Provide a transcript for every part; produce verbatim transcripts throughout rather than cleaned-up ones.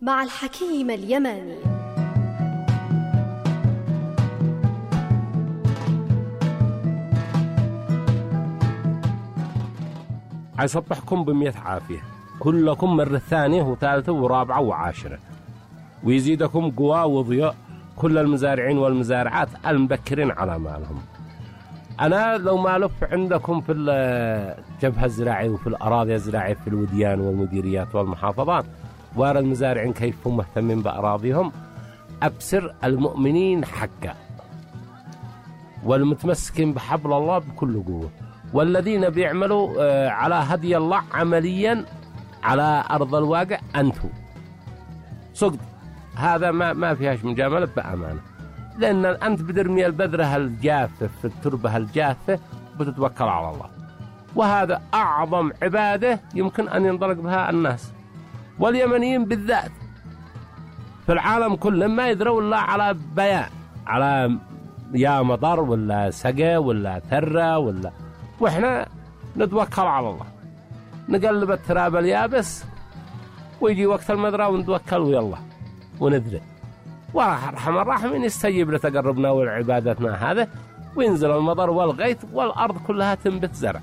مع الحكيم اليماني. يصبحكم بمئة عافية كلكم مرة ثانية وثالثة ورابعة وعاشرة، ويزيدكم قوى وضياء كل المزارعين والمزارعات المبكرين على مالهم. أنا لو ما لف عندكم في الجبهة الزراعية وفي الأراضي الزراعية في الوديان والمديريات والمحافظات وارى المزارعين كيف هم مهتمين بأراضيهم، أبصر المؤمنين حقا والمتمسكين بحبل الله بكل قوة، والذين بيعملوا على هدي الله عمليا على أرض الواقع. أنتم صدق هذا ما ما فيهاش مجاملة بأمانة، لأن أنت بدرمي البذرة الجافة في التربة الجافة بتتوكل على الله، وهذا أعظم عبادة يمكن أن ينطلق بها الناس، واليمنيين بالذات في العالم كله ما يدروا إلا على بيان، على يا مطر ولا سقى ولا ثرة ولا، وإحنا نتوكل على الله، نقلب التراب اليابس ويجي وقت المذرة ونتوكل ويلا وندري، وأرحم الراحمين يستجيب لتقربنا والعبادتنا هذا، وينزل المطر والغيث والأرض كلها تنبت زرع.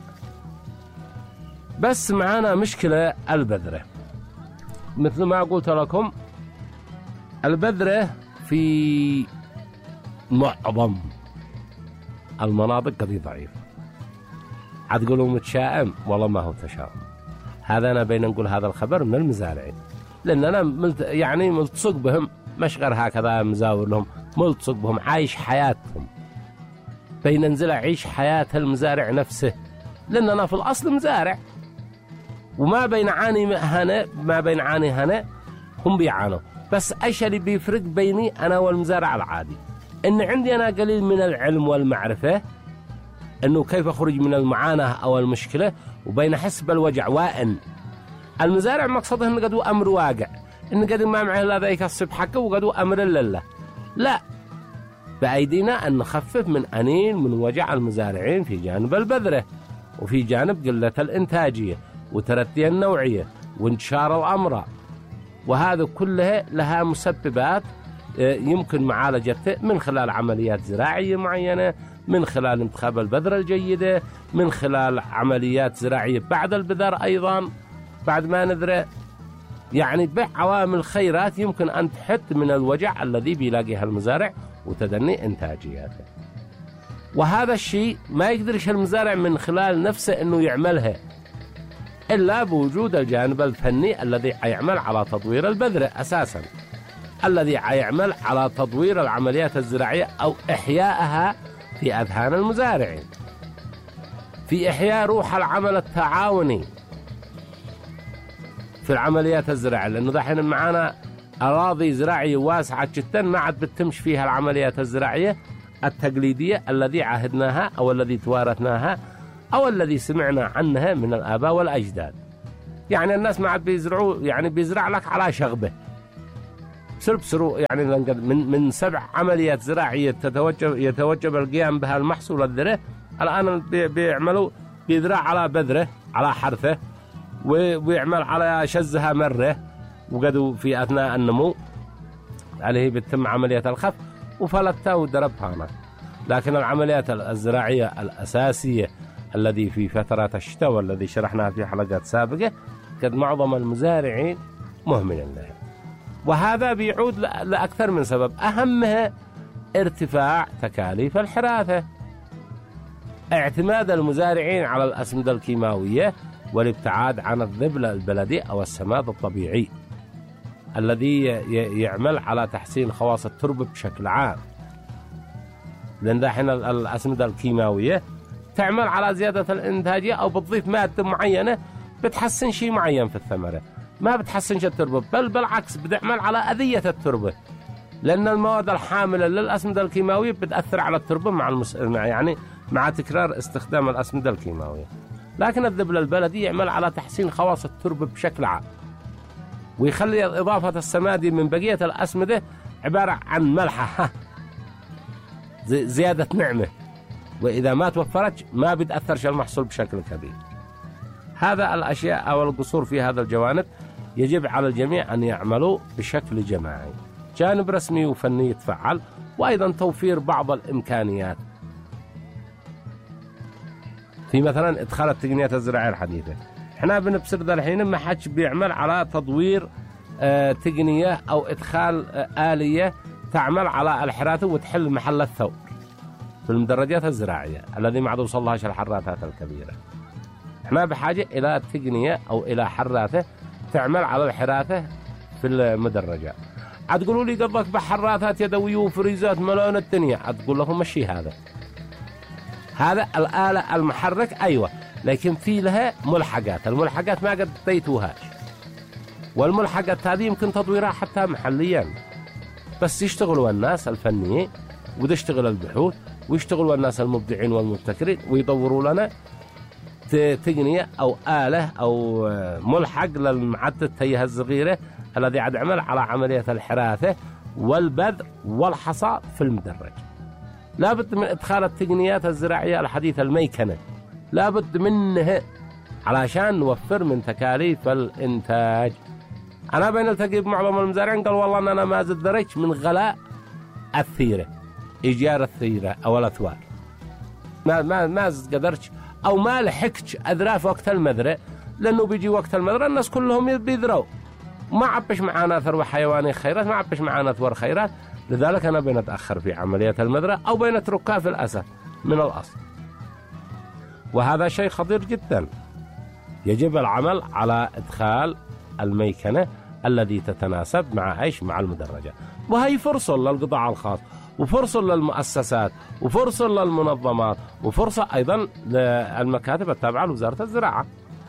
بس معانا مشكلة البذرة، مثل ما قلت لكم البذرة في معظم المناطق قد ضعيفة. هتقولوا متشائم، والله ما هو تشاؤم، هذا أنا بين نقول هذا الخبر من المزارعين، لأن أنا ملت يعني ملتصق بهم، مش غير هكذا مزاور لهم، ملتصق بهم، عايش حياتهم، بين ننزل أعيش حياة المزارع نفسه، لأن أنا في الأصل مزارع، وما بين عاني هنا ما بين عاني هنا هم بيعانوا. بس أيش اللي بيفرق بيني أنا والمزارع العادي؟ إن عندي أنا قليل من العلم والمعرفة أنه كيف أخرج من المعاناة أو المشكلة، وبين حسب الوجع. وإن المزارع مقصده إنه قدو أمر واقع، إنه قدو ما معه إلا ذيك الصب حقه وقدو أمر لله، لا، بأيدينا أن نخفف من أنين من وجع المزارعين في جانب البذرة، وفي جانب قلة الإنتاجية وترتي النوعية وانتشار الأمراض، وهذا كلها لها مسببات يمكن معالجتها من خلال عمليات زراعية معينة، من خلال انتخاب البذرة الجيدة، من خلال عمليات زراعية بعد البذر أيضا بعد ما نذره، يعني بعوامل خيرات يمكن أن تحد من الوجع الذي بيلاقيها المزارع وتدني إنتاجياته. وهذا الشيء ما يقدرش المزارع من خلال نفسه أنه يعملها إلا بوجود الجانب الفني الذي يعمل على تطوير البذرة أساسا، الذي يعمل على تطوير العمليات الزراعية أو إحيائها في أذهان المزارعين، في إحياء روح العمل التعاوني في العمليات الزراعية، لأنه دحين معنا أراضي زراعية واسعة جدا ما عاد بتمش فيها العمليات الزراعية التقليدية الذي عهدناها أو الذي توارثناها أو الذي سمعنا عنها من الآباء والأجداد. يعني الناس ما عاد بيزرعوا، يعني بيزرع لك على شغبه سرب سرو، يعني من من سبع عمليات زراعية تتوجب يتوجب القيام بها المحصول الذرة، الآن بيعملوا بيزرع على بذرة على حرثه، ويعمل على شزها مرة، وقدوا في أثناء النمو عليه بتتم عملية الخف وفلتها ودربها هنا. لكن العمليات الزراعية الأساسية الذي في فترات الشتاء والذي شرحناها في حلقات سابقة قد معظم المزارعين مهملين لها، وهذا بيعود لأكثر من سبب، أهمها ارتفاع تكاليف الحراثة، اعتماد المزارعين على الأسمدة الكيماوية والابتعاد عن الذبل البلدي أو السماد الطبيعي الذي يعمل على تحسين خواص التربة بشكل عام، لأن دحين الأسمدة الكيماوية تعمل على زيادة الإنتاجية أو بتضيف مادة معينة بتحسن شيء معين في الثمرة، ما بتحسنش التربة، بل بالعكس بتعمل على أذية التربة، لأن المواد الحاملة للأسمدة الكيماوية بتأثر على التربة مع المس... يعني مع تكرار استخدام الأسمدة الكيماوية. لكن الذبل البلدي يعمل على تحسين خواص التربة بشكل عام، ويخلي إضافة السماد من بقية الأسمدة عبارة عن ملحة زيادة نعمة، وإذا ما توفرت ما بتأثرش المحصول بشكل كبير. هذا الأشياء أو القصور في هذا الجوانب يجب على الجميع أن يعملوا بشكل جماعي، جانب رسمي وفني يتفعل، وأيضا توفير بعض الإمكانيات في مثلا إدخال التقنيات الزراعية الحديثة. احنا بنبصر ذا الحين ما حدش بيعمل على تطوير اه تقنية أو إدخال اه آلية تعمل على الحراثة وتحل محل الثور في المدرجات الزراعية الذي ما عاد وصل لهاش الحراثات الكبيرة. احنا بحاجة إلى تقنية أو إلى حراثة تعمل على الحراثة في المدرجات. هتقولوا لي قصدك بحراثات يدوية وفريزات ملون الدنيا، هتقول لهم مشي هذا هذا الآلة المحرك أيوة، لكن في لها ملحقات، الملحقات ما قد ديتوهاش، والملحقات هذه يمكن تطويرها حتى محليا، بس يشتغلوا الناس الفنيين ويشتغل البحوث ويشتغلوا الناس المبدعين والمبتكرين ويطوروا لنا تقنية أو آلة أو ملحق للمعدة التيه الصغيرة الذي عاد عمل على عملية الحراثة والبذر والحصاد في المدرج. لابد من إدخال التقنيات الزراعية الحديثة الميكنة، لابد منها علشان نوفر من تكاليف الإنتاج. أنا بين التقي بمعظم المزارعين قال والله أنا ما زد دريت من غلاء الثيرة، إيجار الثيرة أو الأثوار، ما ما ما قدرتش أو ما لحقتش أذراف وقت المذرة، لأنه بيجي وقت المذرة الناس كلهم بيذروا، ما عبش معانا ثروة حيواني خيرات، ما عبش معانا ثور خيرات، لذلك أنا بنتأخر في عملية المذرة أو بنتركها في الأسف من الأصل. وهذا شيء خطير جدا، يجب العمل على إدخال الميكنة الذي تتناسب مع إيش؟ مع المدرجة. وهي فرصة للقطاع الخاص وفرصة للمؤسسات وفرصة للمنظمات وفرصة أيضا للمكاتب التابعة لوزارة الزراعة،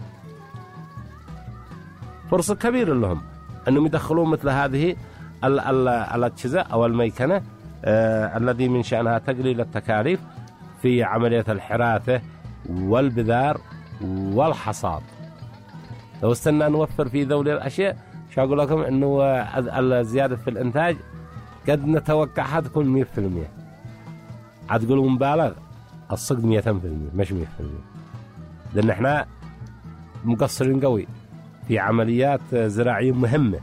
فرصة كبيرة لهم أنهم يدخلون مثل هذه الأجهزة أو الميكنة آه الذي من شأنها تقليل التكاليف في عملية الحراثة والبذار والحصاد. لو استنى نوفر في ذول الأشياء شو أقول لكم أنه الزيادة في الإنتاج قد نتوقعها تكون مية في المية. هتقولوا مبالغ، الصدق مية في المية مش مية في المية، لأن احنا مقصرين قوي في عمليات زراعية مهمة،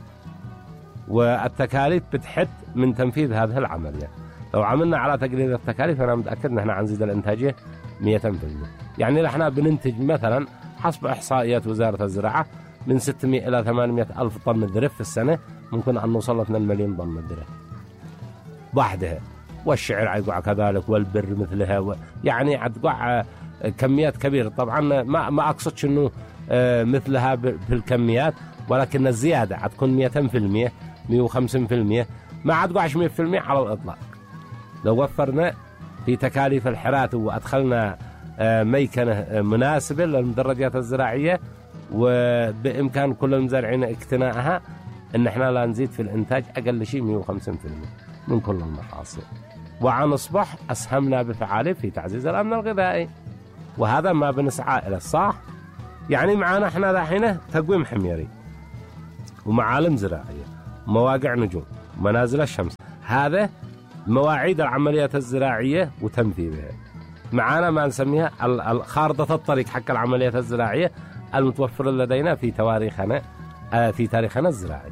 والتكاليف بتحد من تنفيذ هذه العملية. لو عملنا على تقليل التكاليف أنا متأكد أن احنا هنزيد الإنتاجية مية في المية. يعني احنا بننتج مثلا حسب إحصائيات وزارة الزراعة من ستمائة إلى ثمانمائة ألف طن ذرف في السنة، ممكن أن نوصل ل اثنين مليون طن ذرف وحدها، والشعر عيقع كذلك والبر مثلها و... يعني عتقع كميات كبيرة. طبعا ما ما أقصدش إنه مثلها في الكميات، ولكن الزيادة عتكون مئة في المئة مئة وخمسين في المئة، ما عتقعش مئة في المئة على الإطلاق. لو وفرنا في تكاليف الحراثة وأدخلنا ميكنة مناسبة للمدرجات الزراعية وبإمكان كل المزارعين اقتناءها، إن إحنا لا نزيد في الإنتاج أقل شيء مئة وخمسين في المئة من كل المحاصيل، وعنصبح أسهمنا بفعالية في تعزيز الأمن الغذائي، وهذا ما بنسعى إلى الصح. يعني معنا إحنا الحين تقويم حميري ومعالم زراعية، مواقع نجوم، منازل الشمس، هذا مواعيد العمليات الزراعية وتنفيذها. معنا ما نسميها خارطة الطريق حق العمليات الزراعية المتوفرة لدينا في تواريخنا في تاريخنا الزراعي.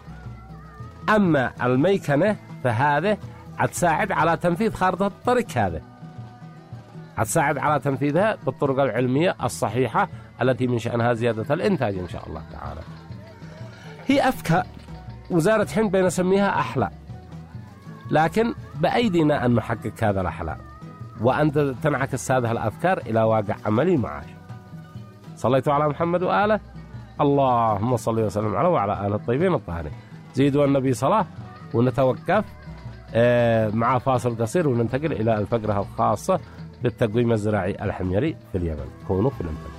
أما الميكنة فهذا هتساعد على تنفيذ خارطة الطريق، هذا هتساعد على تنفيذها بالطرق العلمية الصحيحة التي من شأنها زيادة الإنتاج إن شاء الله تعالى. هي أفكار وزارة حين بنسميها أحلام، لكن بأيدينا أن نحقق هذا الأحلام وأن تنعكس هذه الأفكار إلى واقع عملي معاش. صليتوا على محمد وآله، اللهم صل وسلم على وعلى آله الطيبين الطاهرين. زيدوا النبي صلاة، ونتوقف مع فاصل قصير وننتقل إلى الفقرة الخاصة بالتقويم الزراعي الحميري في اليمن. كونوا في الانتظار.